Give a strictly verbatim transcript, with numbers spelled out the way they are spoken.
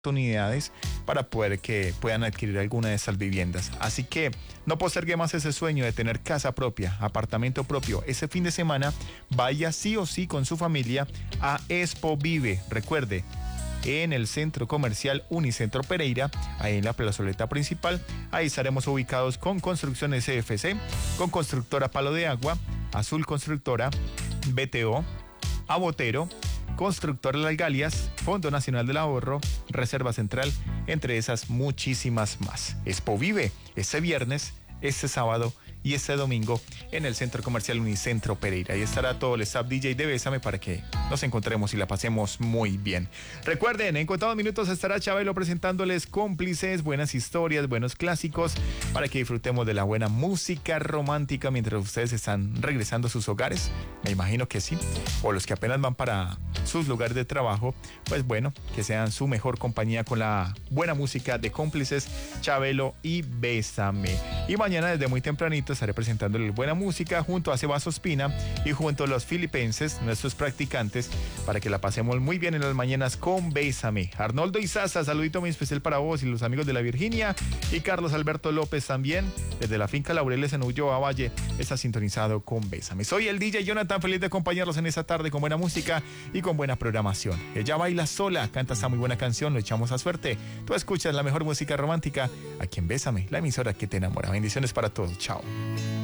oportunidades para poder que puedan adquirir alguna de estas viviendas. Así que no postergue más ese sueño de tener casa propia, apartamento propio. Ese fin de semana vaya sí o sí con su familia a Expo Vive. Recuerde, en el centro comercial Unicentro Pereira, ahí en la plazoleta principal. Ahí estaremos ubicados con Construcciones C F C, con Constructora Palo de Agua, Azul Constructora, B T O, Abotero, Constructora Las Galias, Fondo Nacional del Ahorro, Reserva Central, entre esas muchísimas más. Expo Vive este viernes, este sábado y este domingo en el Centro Comercial Unicentro Pereira. Ahí estará todo el staff D J de Bésame para que nos encontremos y la pasemos muy bien. Recuerden, en contados minutos estará Chabelo presentándoles Cómplices, buenas historias, buenos clásicos, para que disfrutemos de la buena música romántica mientras ustedes están regresando a sus hogares. Me imagino que sí. O los que apenas van para sus lugares de trabajo, pues bueno, que sean su mejor compañía con la buena música de Cómplices, Chabelo y Bésame. Y mañana desde muy tempranito estaré presentándoles buena música junto a Sebas Ospina y junto a los filipenses, nuestros practicantes, para que la pasemos muy bien en las mañanas con Bésame. Arnoldo Izaza, saludito muy especial para vos y los amigos de la Virginia, y Carlos Alberto López también, desde la finca Laureles en Ulloa Valle, está sintonizado con Bésame. Soy el D J Jonathan, feliz de acompañarlos en esta tarde con buena música y con buena programación. Ella baila sola, canta esta muy buena canción, lo echamos a suerte. Tú escuchas la mejor música romántica aquí en Bésame, la emisora que te enamora. Bendiciones para todos, chao.